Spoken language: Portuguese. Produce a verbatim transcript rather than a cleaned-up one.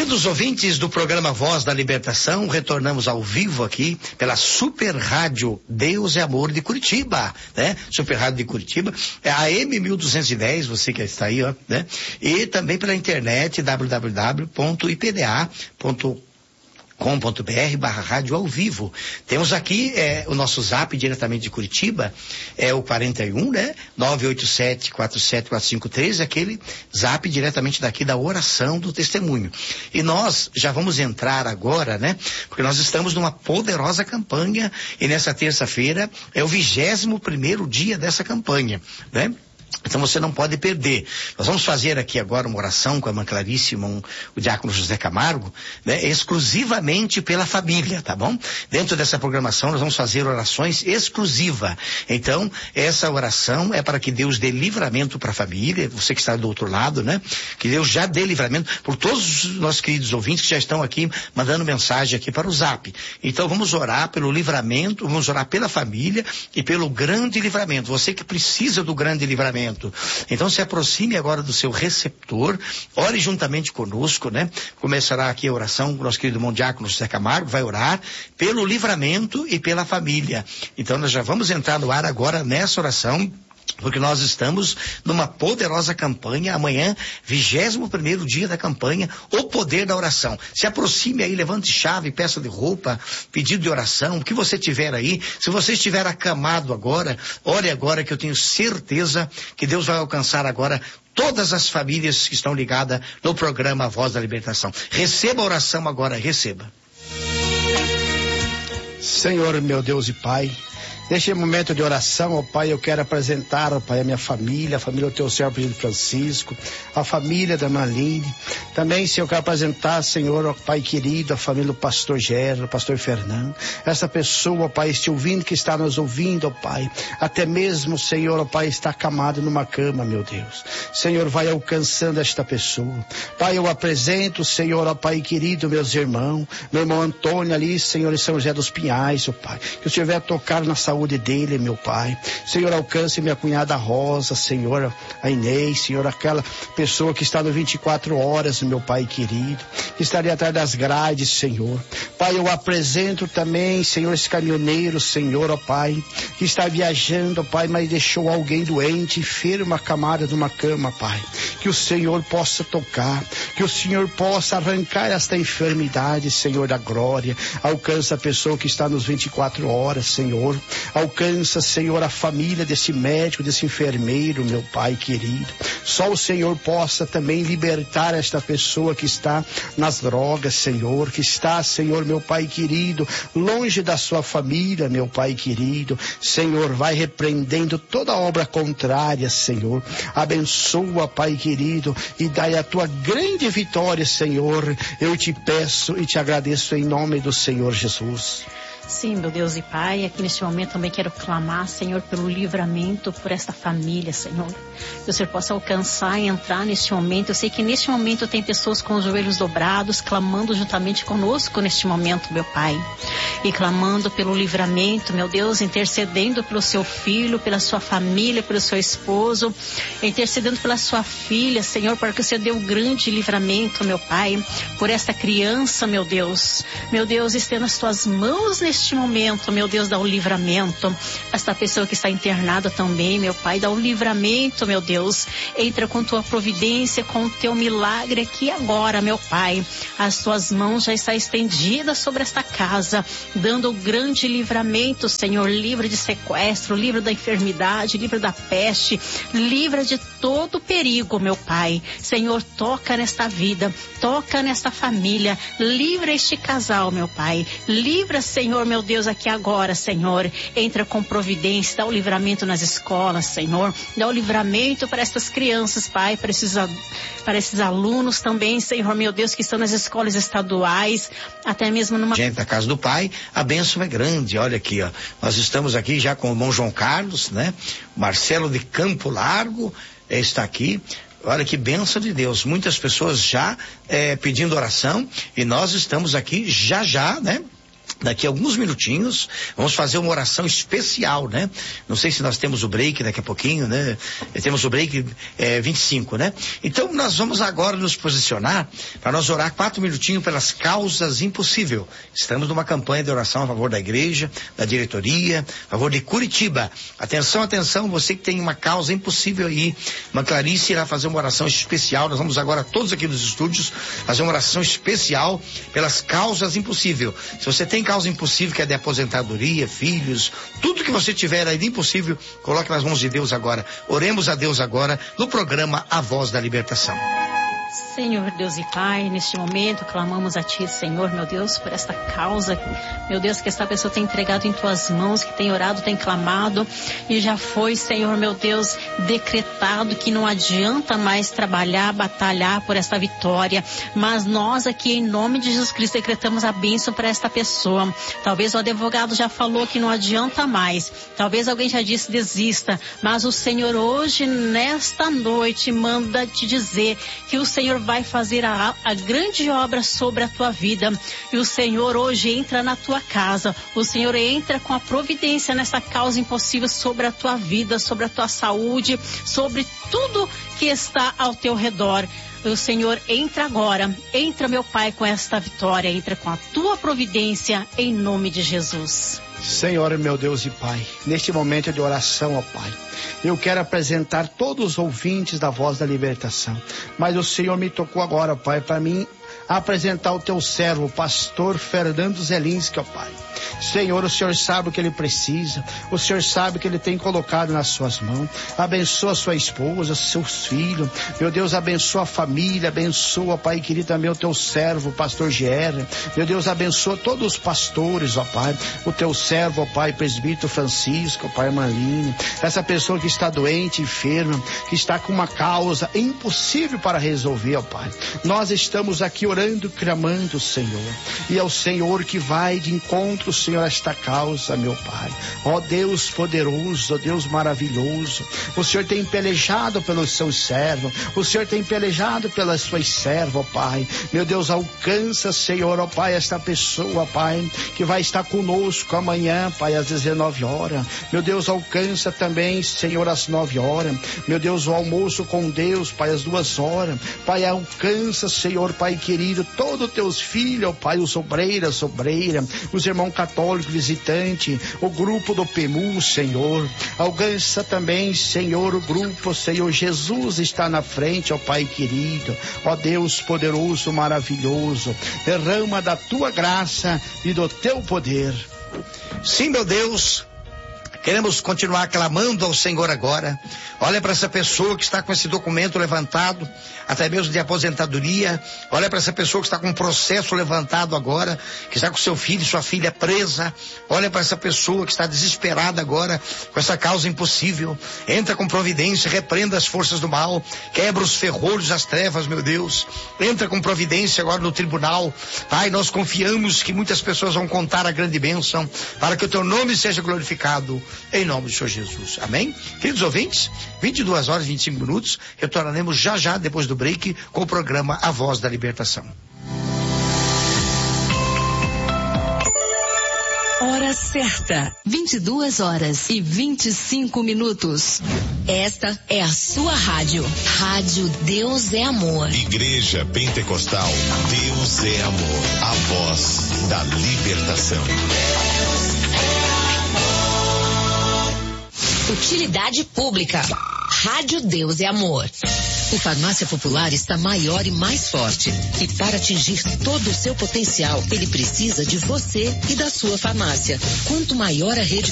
Queridos ouvintes do programa Voz da Libertação, retornamos ao vivo aqui pela Super Rádio Deus é Amor de Curitiba, né? Super Rádio de Curitiba, é a A M mil duzentos e dez, você que está aí, ó, né? E também pela internet, w w w ponto i p d a ponto com ponto b r barra rádio ao vivo. Temos aqui é, o nosso zap diretamente de Curitiba, é o quarenta e um, né? nove oito sete, quatro sete quatro cinco três, aquele zap diretamente daqui da oração do testemunho. E nós já vamos entrar agora, né? Porque nós estamos numa poderosa campanha e nessa terça-feira é o vigésimo primeiro dia dessa campanha, né? Então você não pode perder. Nós vamos fazer aqui agora uma oração com a irmã Clarice, um, o diácono José Camargo, né, exclusivamente pela família, tá bom? Dentro dessa programação nós vamos fazer orações exclusivas. Então, essa oração é para que Deus dê livramento para a família, você que está do outro lado, né? Que Deus já dê livramento por todos os nossos queridos ouvintes que já estão aqui mandando mensagem aqui para o Zap. Então vamos orar pelo livramento, vamos orar pela família e pelo grande livramento. Você que precisa do grande livramento. Então se aproxime agora do seu receptor, ore juntamente conosco, né? Começará aqui a oração, o nosso querido irmão diácono José Camargo vai orar pelo livramento e pela família. Então nós já vamos entrar no ar agora nessa oração, porque nós estamos numa poderosa campanha, amanhã, vigésimo primeiro dia da campanha, o poder da oração. Se aproxime aí, levante chave, peça de roupa, pedido de oração, o que você tiver aí. Se você estiver acamado agora, ore agora, que eu tenho certeza que Deus vai alcançar agora todas as famílias que estão ligadas no programa Voz da Libertação. Receba a oração agora, receba. Senhor, meu Deus e Pai, neste momento de oração, ó Pai, eu quero apresentar, ó Pai, a minha família, a família do Teu servo Francisco, a família da Maline. Também, Senhor, eu quero apresentar, Senhor, ó Pai querido, a família do pastor Gerro, pastor Fernando. Essa pessoa, ó Pai, este ouvindo que está nos ouvindo, ó Pai. Até mesmo, Senhor, ó Pai, está acamado numa cama, meu Deus. Senhor, vai alcançando esta pessoa. Pai, eu apresento, Senhor, ó Pai querido, meus irmãos, meu irmão Antônio ali, Senhor, em São José dos Pinhais, ó Pai. Que o Senhor venha tocar na saúde dele, meu Pai. Senhor, alcance minha cunhada Rosa, Senhor, a Inês, Senhor, aquela pessoa que está no vinte e quatro horas, meu Pai querido, que estaria atrás das grades, Senhor. Pai, eu apresento também, Senhor, esse caminhoneiro, Senhor, ó Pai, que está viajando, ó Pai, mas deixou alguém doente, enfermo, acamado numa cama, Pai. Que o Senhor possa tocar, que o Senhor possa arrancar esta enfermidade, Senhor da glória. Alcança a pessoa que está nos vinte e quatro horas, Senhor. Alcança, Senhor, a família desse médico, desse enfermeiro, meu Pai querido. Só o Senhor possa também libertar esta pessoa que está nas drogas, Senhor, que está, Senhor, meu Pai querido, longe da sua família, meu Pai querido. Senhor, vai repreendendo toda obra contrária, Senhor. Abençoa, Pai querido, e dai a tua grande vitória, Senhor. Eu te peço e te agradeço em nome do Senhor Jesus. Sim, meu Deus e Pai, aqui neste momento também quero clamar, Senhor, pelo livramento por esta família, Senhor. Que o Senhor possa alcançar e entrar neste momento. Eu sei que neste momento tem pessoas com os joelhos dobrados, clamando juntamente conosco neste momento, meu Pai. E clamando pelo livramento, meu Deus, intercedendo pelo seu filho, pela sua família, pelo seu esposo, intercedendo pela sua filha, Senhor, para que o Senhor dê um grande livramento, meu Pai, por esta criança, meu Deus. Meu Deus, estenda as tuas mãos neste Neste momento, meu Deus, dá o livramento. Esta pessoa que está internada também, meu Pai, dá o livramento, meu Deus. Entra com tua providência, com o teu milagre aqui agora, meu Pai. As tuas mãos já estão estendidas sobre esta casa, dando o grande livramento, Senhor. Livre de sequestro, livre da enfermidade, livre da peste, livre de todo perigo, meu Pai. Senhor, toca nesta vida, toca nesta família, livra este casal, meu Pai. Livra, Senhor, meu Deus, aqui agora, Senhor, entra com providência, dá o livramento nas escolas, Senhor, dá o livramento para estas crianças, Pai, para esses, para esses alunos também, Senhor, meu Deus, que estão nas escolas estaduais, até mesmo numa... Gente, da casa do Pai, a bênção é grande, olha aqui, ó, nós estamos aqui já com o irmão João Carlos, né, Marcelo de Campo Largo, eh, está aqui. Olha que bênção de Deus, muitas pessoas já eh, pedindo oração, e nós estamos aqui já já, né, Daqui a alguns minutinhos, vamos fazer uma oração especial, né? Não sei se nós temos o break daqui a pouquinho, né? Temos o break é, vinte e cinco, né? Então nós vamos agora nos posicionar para nós orar quatro minutinhos pelas causas impossíveis. Estamos numa campanha de oração a favor da igreja, da diretoria, a favor de Curitiba. Atenção, atenção, você que tem uma causa impossível aí. Uma Clarice irá fazer uma oração especial. Nós vamos agora todos aqui nos estúdios fazer uma oração especial pelas causas impossíveis. Se você tem causa impossível, que é de aposentadoria, filhos, tudo que você tiver aí de impossível, coloque nas mãos de Deus agora. Oremos a Deus agora no programa A Voz da Libertação. Senhor Deus e Pai, neste momento clamamos a Ti, Senhor, meu Deus, por esta causa, meu Deus, que esta pessoa tem entregado em Tuas mãos, que tem orado, tem clamado, e já foi, Senhor, meu Deus, decretado que não adianta mais trabalhar, batalhar por esta vitória, mas nós aqui, em nome de Jesus Cristo, decretamos a bênção para esta pessoa. Talvez o advogado já falou que não adianta mais, talvez alguém já disse desista, mas o Senhor hoje, nesta noite, manda te dizer que o Senhor vai fazer a, a grande obra sobre a tua vida, e o Senhor hoje entra na tua casa, o Senhor entra com a providência nessa causa impossível sobre a tua vida, sobre a tua saúde, sobre tudo que está ao teu redor. O Senhor entra agora, entra, meu Pai, com esta vitória, entra com a tua providência, em nome de Jesus. Senhor, meu Deus e Pai, neste momento de oração, ó Pai, eu quero apresentar todos os ouvintes da Voz da Libertação, mas o Senhor me tocou agora, Pai, para mim apresentar o teu servo, o pastor Fernando Zelinski, ó Pai. Senhor, o Senhor sabe o que ele precisa, o Senhor sabe o que ele tem colocado nas suas mãos. Abençoa sua esposa, seus filhos, meu Deus, abençoa a família, abençoa, Pai querido, também o teu servo, o pastor Gera, meu Deus, abençoa todos os pastores, ó Pai, o teu servo, ó Pai, presbítero Francisco, ó Pai Marlene, essa pessoa que está doente, enferma, que está com uma causa impossível para resolver, ó Pai. Nós estamos aqui orando, clamando, Senhor, e é o Senhor que vai de encontro, Senhor, a esta causa, meu Pai. Ó Deus poderoso, ó Deus maravilhoso, o Senhor tem pelejado pelos seus servos, o Senhor tem pelejado pelas suas servas, ó Pai. Meu Deus, alcança, Senhor, ó Pai, esta pessoa, Pai, que vai estar conosco amanhã, Pai, às dezenove horas. Meu Deus, alcança também, Senhor, às nove horas. Meu Deus, o almoço com Deus, Pai, às duas horas. Pai, alcança, Senhor, Pai querido, todos os teus filhos, ó Pai, os obreiras, sobreira, os irmãos católicos visitantes, o grupo do P E M U, Senhor. Alcança também, Senhor, o grupo, Senhor, Jesus está na frente, ó Pai querido, ó Deus poderoso, maravilhoso, derrama da tua graça e do teu poder. Sim, meu Deus, queremos continuar clamando ao Senhor agora. Olha para essa pessoa que está com esse documento levantado, até mesmo de aposentadoria. Olha para essa pessoa que está com um processo levantado agora, que está com seu filho e sua filha presa. Olha para essa pessoa que está desesperada agora com essa causa impossível. Entra com providência, repreenda as forças do mal, quebra os ferrolhos das trevas, meu Deus. Entra com providência agora no tribunal. Pai, nós confiamos que muitas pessoas vão contar a grande bênção, para que o teu nome seja glorificado, em nome do Senhor Jesus. Amém? Queridos ouvintes, vinte e duas horas e vinte e cinco minutos, retornaremos já já depois do break com o programa A Voz da Libertação. Hora certa, vinte e duas horas e vinte e cinco minutos. Esta é a sua rádio. Rádio Deus é Amor. Igreja Pentecostal Deus é Amor. A voz da libertação. Utilidade pública. Rádio Deus é Amor. O Farmácia Popular está maior e mais forte. E para atingir todo o seu potencial, ele precisa de você e da sua farmácia. Quanto maior a rede